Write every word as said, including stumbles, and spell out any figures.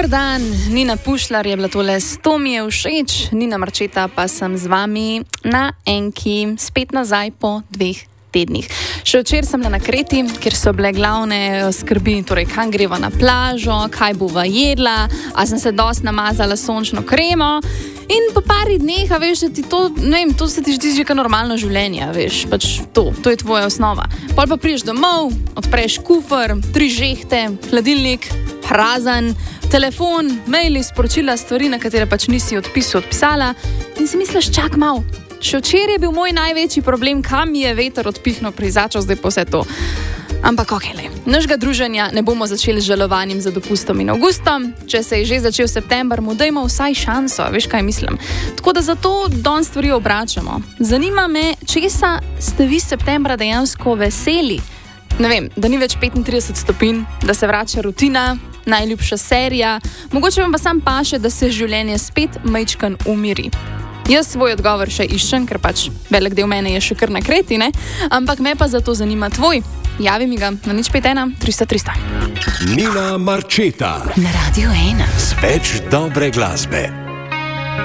Dober dan, Nina Pušlar je bila tole, sto mi je všeč, Nina Marčeta pa sem z vami na enki, spet nazaj po dveh tednih. Še včeraj sem bila na Kreti, kjer so bile glavne skrbi, torej kam greva na plažo, kaj bova jedla, a sem se dosti namazala sončno kremo in po pari dneh, a veš, ti to, ne vem, to se ti zdi že kao normalno življenje, a veš, pač to, to je tvoja osnova. Pol pa priješ domov, odpreš kufer, tri žehte, hladilnik, prazen, telefon, maili, sporočila, stvari, na katere pač nisi odpisal, odpisala in si misliš, čak mal. Še včeraj je bil moj največji problem, kam mi je veter odpihnil prizačal zdaj po vse to. Ampak okej, okay, našega druženja ne bomo začeli z žalovanjem za dopustom in avgustom. Če se je že začel september, mu dajmo vsaj šanso, veš kaj mislim. Tako da zato danes stvari obračamo. Zanima me, česa ste vi septembra dejansko veseli? Ne vem, da ni več petintrideset stopinj, da se vrača rutina, najljubša serija, mogoče vam pa sam paše, da se življenje spet majčkan umiri. Jaz svoj odgovor še iščem, ker pač velik del mene je še kar na Kreti, ne? Ampak me pa zato zanima tvoj. Javi mi ga na nič pet ena tristo tristo. Nina Marčeta na Radio ena. Z več dobre glasbe.